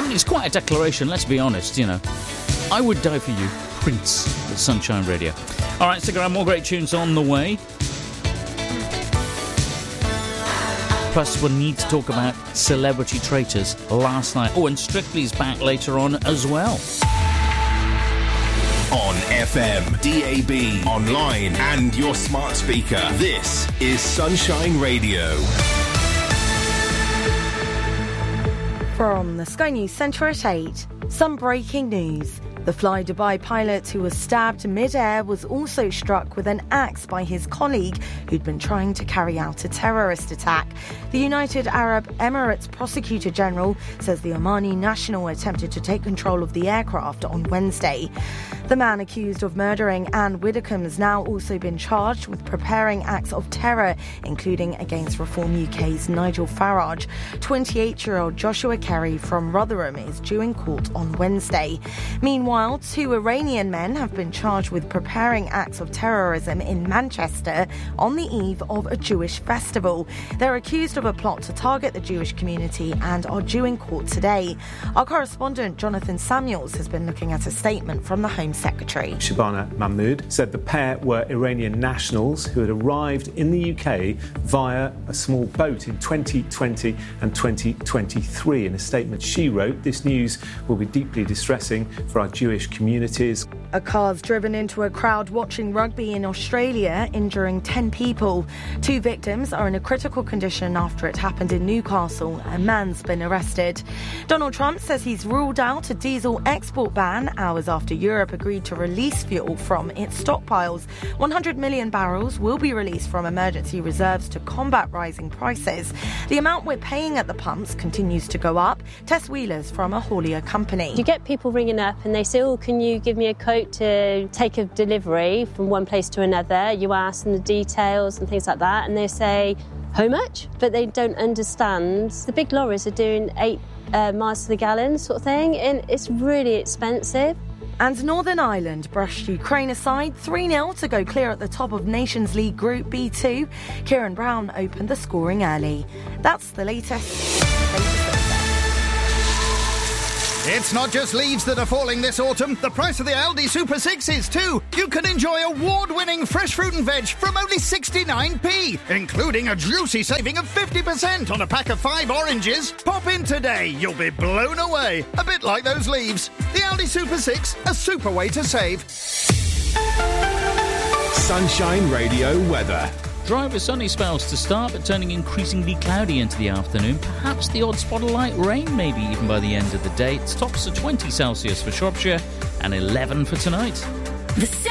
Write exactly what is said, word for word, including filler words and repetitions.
mean, it's quite a declaration, let's be honest, you know. I would die for you, Prince, with Sunshine Radio. All right, stick around, more great tunes on the way. Plus, we'll need to talk about Celebrity Traitors last night. Oh, and Strictly's back later on as well. On F M, D A B, online and your smart speaker. This is Sunshine Radio. From the Sky News Centre at eight, some breaking news. The Fly Dubai pilot who was stabbed mid-air was also struck with an axe by his colleague who'd been trying to carry out a terrorist attack. The United Arab Emirates Prosecutor General says the Omani national attempted to take control of the aircraft on Wednesday. The man accused of murdering Anne Widdecombe has now also been charged with preparing acts of terror, including against Reform U K's Nigel Farage. twenty-eight-year-old Joshua Kerry from Rotherham is due in court on Wednesday. Meanwhile, two Iranian men have been charged with preparing acts of terrorism in Manchester on the eve of a Jewish festival. They're accused of a plot to target the Jewish community and are due in court today. Our correspondent Jonathan Samuels has been looking at a statement from the Home Secretary. Shabana Mahmood said the pair were Iranian nationals who had arrived in the U K via a small boat in twenty twenty and twenty twenty-three. In a statement she wrote, "This news will be deeply distressing for our Jewish communities." A car's driven into a crowd watching rugby in Australia, injuring ten people. Two victims are in a critical condition after it happened in Newcastle. A man's been arrested. Donald Trump says he's ruled out a diesel export ban hours after Europe agreed to release fuel from its stockpiles. one hundred million barrels will be released from emergency reserves to combat rising prices. The amount we're paying at the pumps continues to go up. Tess Wheeler's from a haulier company. You get people ringing up and they say, oh, can you give me a quote to take a delivery from one place to another? You ask them the details and things like that, and they say, how much? But they don't understand. The big lorries are doing eight uh, miles to the gallon sort of thing, and it's really expensive. And Northern Ireland brushed Ukraine aside three nil to go clear at the top of Nations League Group B two. Kieran Brown opened the scoring early. That's the latest. It's not just leaves that are falling this autumn. The price of the Aldi Super six is too. You can enjoy award-winning fresh fruit and veg from only sixty-nine p, including a juicy saving of fifty percent on a pack of five oranges. Pop in today. You'll be blown away. A bit like those leaves. The Aldi Super six, a super way to save. Sunshine Radio weather. Dry with sunny spells to start, but turning increasingly cloudy into the afternoon. Perhaps the odd spot of light rain, maybe even by the end of the day. It's tops at twenty Celsius for Shropshire and eleven for tonight.